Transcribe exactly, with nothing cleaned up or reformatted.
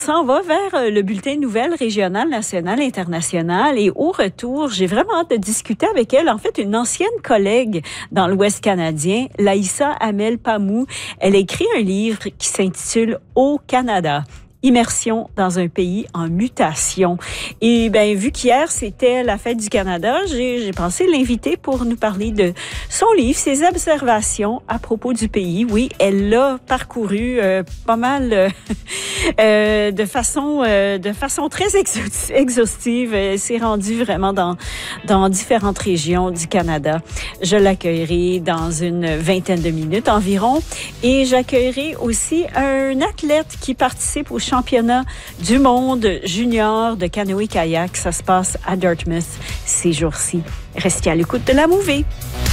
On va vers le bulletin de nouvelles régionales, nationales, internationales. Et au retour, j'ai vraiment hâte de discuter avec elle. En fait, une ancienne collègue dans l'Ouest canadien, Laïssa Hamel-Pamou. Elle a écrit un livre qui s'intitule « Au Canada ». Immersion dans un pays en mutation. Et ben vu qu'hier, c'était la fête du Canada, j'ai, j'ai pensé l'inviter pour nous parler de son livre, ses observations à propos du pays. Oui, elle l'a parcouru euh, pas mal euh, euh, de façon euh, de façon très exhaustive. Elle s'est rendue vraiment dans, dans différentes régions du Canada. Je l'accueillerai dans une vingtaine de minutes environ. Et j'accueillerai aussi un athlète qui participe au championnat du monde junior de canoë-kayak. Ça se passe à Dartmouth ces jours-ci. Restez à l'écoute de la Mouvée.